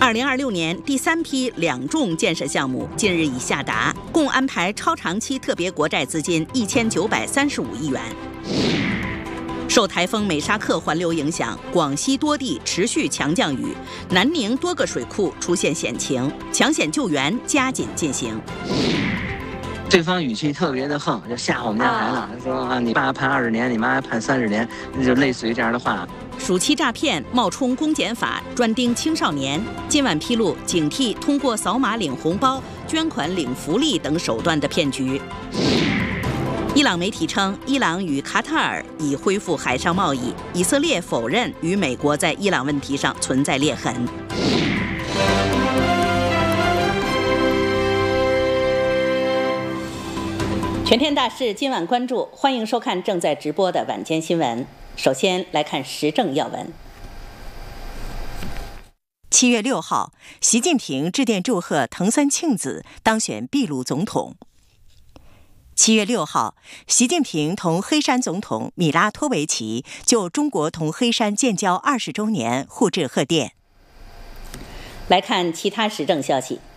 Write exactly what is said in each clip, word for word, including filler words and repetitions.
二零二六年第三批两重建设项目近日已下达，共安排超长期特别国债资金一千九百三十五亿元。受台风美沙克环流影响，广西多地持续强降雨，南宁多个水库出现险情，抢险救援加紧进行。 对方语气特别的横，就吓我们家孩子，说啊，你爸判二十年，你妈判三十年，就类似于这样的话。 暑期诈骗冒充公检法专盯青少年，今晚披露警惕通过扫码领红包、捐款领福利等手段的骗局。伊朗媒体称，伊朗与卡塔尔已恢复海上贸易，以色列否认与美国在伊朗问题上存在裂痕。全天大事今晚关注，欢迎收看正在直播的晚间新闻。首先来看时政要闻。 七月六号，习近平致电祝贺藤森庆子当选秘鲁总统。七月六号，习近平同黑山总统米拉托维奇就中国同黑山建交二十周年互致贺电。 来看其他时政消息。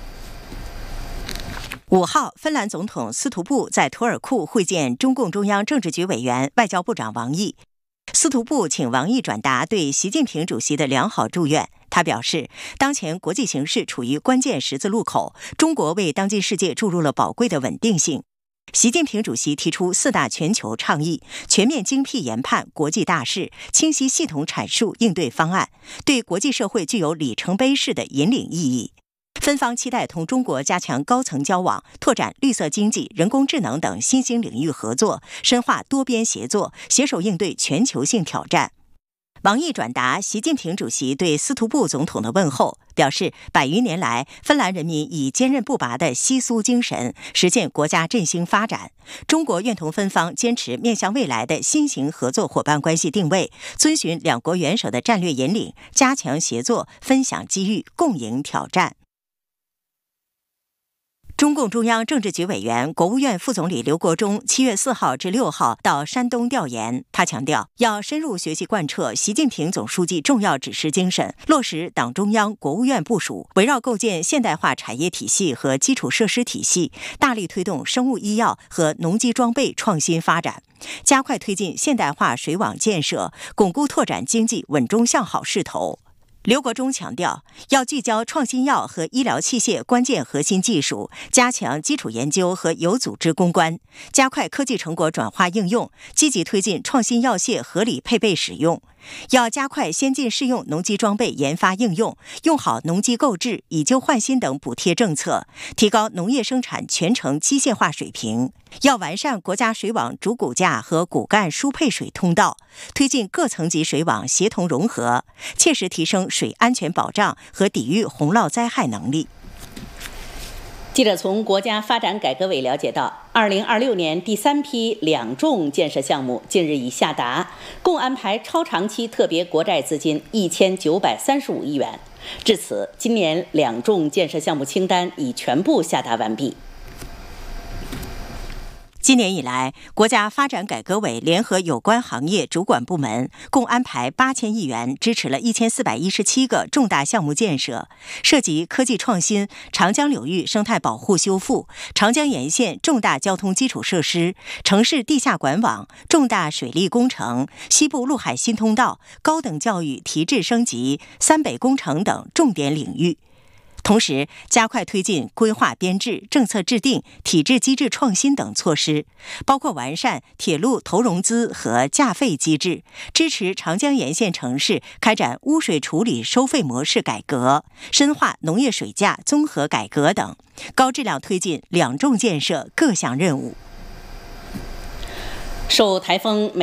五号，芬兰总统斯图布在图尔库会见中共中央政治局委员、外交部长王毅。斯图布请王毅转达对习近平主席的良好祝愿。他表示，当前国际形势处于关键十字路口，中国为当今世界注入了宝贵的稳定性。习近平主席提出四大全球倡议，全面精辟研判国际大势，清晰系统阐述应对方案，对国际社会具有里程碑式的引领意义。芬方期待同中国加强高层交往，拓展绿色经济、人工智能等新兴领域合作，深化多边协作，携手应对全球性挑战。王毅转达习近平主席对斯图布总统的问候，表示百余年来，芬兰人民以坚韧不拔的西苏精神实现国家振兴发展。中国愿同芬方坚持面向未来的新型合作伙伴关系定位，遵循两国元首的战略引领，加强协作，分享机遇，共赢挑战。中共中央政治局委员、国务院副总理刘国中七月四号至六号到山东调研。他强调，要深入学习贯彻习近平总书记重要指示精神，落实党中央、国务院部署，围绕构建现代化产业体系和基础设施体系，大力推动生物医药和农机装备创新发展，加快推进现代化水网建设，巩固拓展经济稳中向好势头。刘国中强调，要聚焦创新药和医疗器械关键核心技术，加强基础研究和有组织攻关，加快科技成果转化应用，积极推进创新药械合理配备使用。要加快先进适用农机装备研发应用，用好农机购置、以旧换新等补贴政策，提高农业生产全程机械化水平。要完善国家水网主骨架和骨干输配水通道，推进各层级水网协同融合，切实提升水安全保障和抵御洪涝灾害能力。 记者从国家发展改革委了解到，二零二六年第三批两重建设项目近日已下达，共安排超长期特别国债资金一千九百三十五亿元。至此，今年两重建设项目清单已全部下达完毕。 今年以来，国家发展改革委联合有关行业主管部门，共安排八千亿元支持了一千四百一十七个重大项目建设，涉及科技创新、长江流域生态保护修复、长江沿线重大交通基础设施、城市地下管网、重大水利工程、西部陆海新通道、高等教育提质升级、三北工程等重点领域。同时，加快推进规划编制、政策制定、体制机制创新等措施，包括完善铁路投融资和价费机制，支持长江沿线城市开展污水处理收费模式改革，深化农业水价综合改革等，高质量推进两重建设各项任务。 受台风